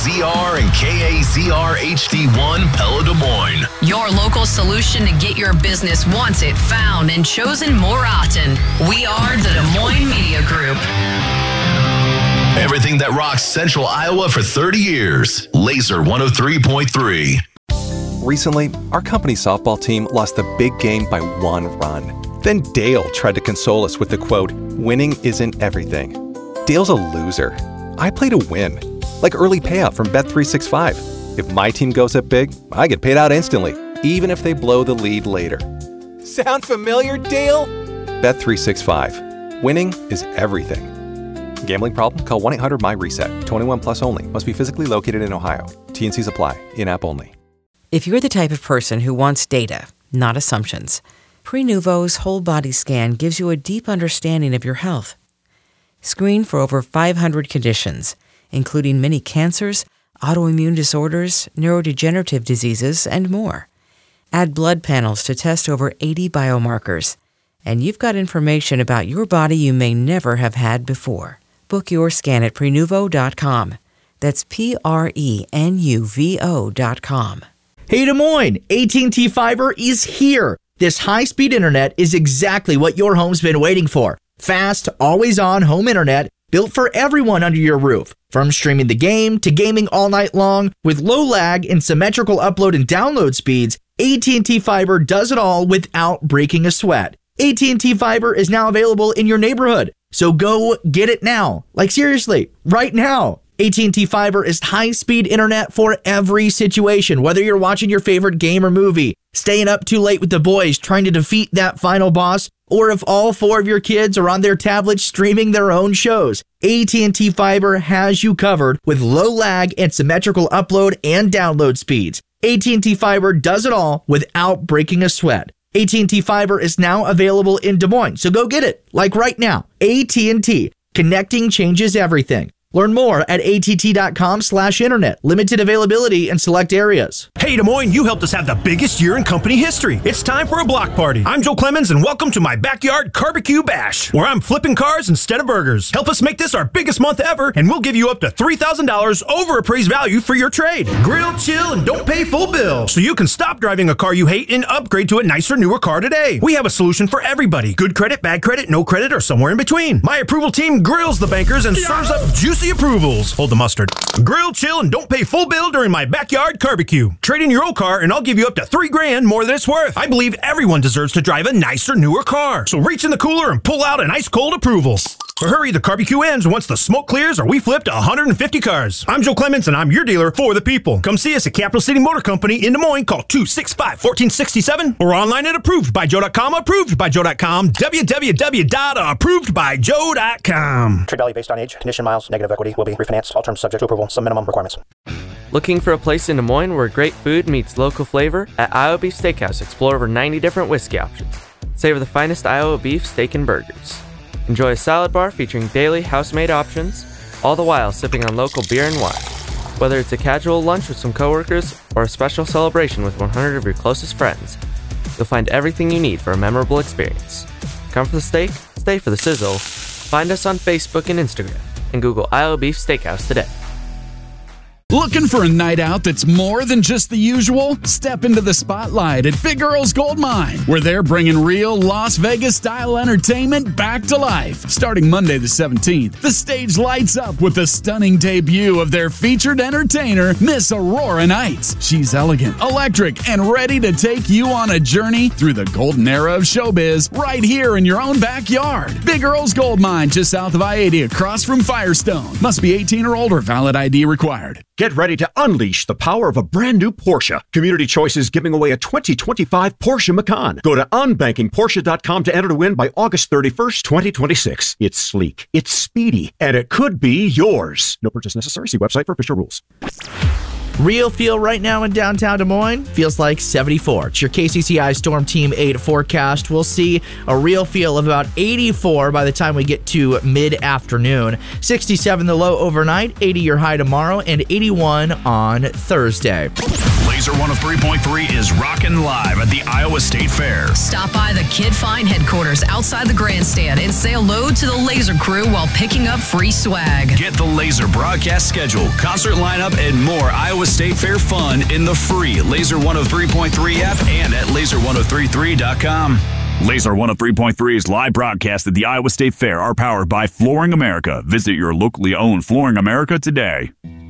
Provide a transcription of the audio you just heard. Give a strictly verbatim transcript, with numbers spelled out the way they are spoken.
Z R and K A Z R H D one Pella Des Moines. Your local solution to get your business wanted, found, and chosen more often. We are the Des Moines Media Group. Everything that rocks Central Iowa for thirty years. Laser one oh three point three. Recently, our company softball team lost the big game by one run. Then Dale tried to console us with the quote, "Winning isn't everything." Dale's a loser. I play to win. Like early payout from Bet three sixty-five. If my team goes up big, I get paid out instantly, even if they blow the lead later. Sound familiar, Dale? Bet three sixty-five. Winning is everything. Gambling problem? Call one eight hundred M Y reset. twenty-one plus only. Must be physically located in Ohio. T N Cs apply. In-app only. If you're the type of person who wants data, not assumptions, Prenuvo's whole body scan gives you a deep understanding of your health. Screen for over five hundred conditions, including many cancers, autoimmune disorders, neurodegenerative diseases, and more. Add blood panels to test over eighty biomarkers, and you've got information about your body you may never have had before. Book your scan at Prenuvo dot com. That's P R E N U V O dot com. Hey Des Moines, A T and T Fiber is here. This high-speed internet is exactly what your home's been waiting for. Fast, always-on home internet built for everyone under your roof. From streaming the game to gaming all night long, with low lag and symmetrical upload and download speeds, A T and T Fiber does it all without breaking a sweat. A T and T Fiber is now available in your neighborhood. So go get it now. Like seriously, right now. A T and T Fiber is high-speed internet for every situation, whether you're watching your favorite game or movie, staying up too late with the boys trying to defeat that final boss, or if all four of your kids are on their tablets streaming their own shows. A T and T Fiber has you covered with low lag and symmetrical upload and download speeds. A T and T Fiber does it all without breaking a sweat. A T and T Fiber is now available in Des Moines, so go get it, like right now. A T and T. Connecting changes everything. Learn more at A T T dot com slash internet. Limited availability in select areas. Hey, Des Moines, you helped us have the biggest year in company history. It's time for a block party. I'm Joe Clemens, and welcome to my backyard barbecue bash, where I'm flipping cars instead of burgers. Help us make this our biggest month ever, and we'll give you up to three thousand dollars over appraised value for your trade. Grill, chill, and don't pay full bill, so you can stop driving a car you hate and upgrade to a nicer, newer car today. We have a solution for everybody. Good credit, bad credit, no credit, or somewhere in between. My approval team grills the bankers and serves up juicy approvals. Hold the mustard. Grill, chill, and don't pay full bill during my backyard barbecue. Trade in your old car and I'll give you up to three grand more than it's worth. I believe everyone deserves to drive a nicer, newer car. So reach in the cooler and pull out an ice cold approval. But hurry, the barbecue ends once the smoke clears or we flipped one hundred fifty cars. I'm Joe Clemens and I'm your dealer for the people. Come see us at Capital City Motor Company in Des Moines. Call two six five, one four six seven or online at approved by joe dot com. approved by joe dot com. w w w dot approved by joe dot com. Trade value based on age, condition, miles, negative equity will be refinanced. All terms subject to approval. Some minimum requirements. Looking for a place in Des Moines where great food meets local flavor? At Iowa Beef Steakhouse, explore over ninety different whiskey options. Savor the finest Iowa beef, steak, and burgers. Enjoy a salad bar featuring daily house-made options, all the while sipping on local beer and wine. Whether it's a casual lunch with some coworkers or a special celebration with one hundred of your closest friends, you'll find everything you need for a memorable experience. Come for the steak, stay for the sizzle. Find us on Facebook and Instagram, and Google Iowa Beef Steakhouse today. Looking for a night out that's more than just the usual? Step into the spotlight at Big Earl's Gold Mine, where they're bringing real Las Vegas-style entertainment back to life. Starting Monday the seventeenth, the stage lights up with the stunning debut of their featured entertainer, Miss Aurora Nights. She's elegant, electric, and ready to take you on a journey through the golden era of showbiz right here in your own backyard. Big Earl's Gold Mine, just south of I eighty across from Firestone. Must be eighteen or older, valid I D required. Get ready to unleash the power of a brand new Porsche. Community Choice is giving away a twenty twenty-five Porsche Macan. Go to unbanking porsche dot com to enter to win by August thirty-first, twenty twenty-six. It's sleek, it's speedy, and it could be yours. No purchase necessary. See website for official rules. Real feel right now in downtown Des Moines feels like seventy-four. It's your K C C I Storm Team eight forecast. We'll see a real feel of about eighty-four by the time we get to mid-afternoon. sixty-seven the low overnight, eighty your high tomorrow, and eighty-one on Thursday. Laser one oh three point three is rocking live at the Iowa State Fair. Stop by the Kid Find headquarters outside the grandstand and say hello to the Laser crew while picking up free swag. Get the Laser broadcast schedule, concert lineup, and more Iowa State Fair fun in the free Laser one oh three point three app and at laser ten thirty-three dot com. Laser one oh three point three's live broadcast at the Iowa State Fair are powered by Flooring America. Visit your locally owned Flooring America today.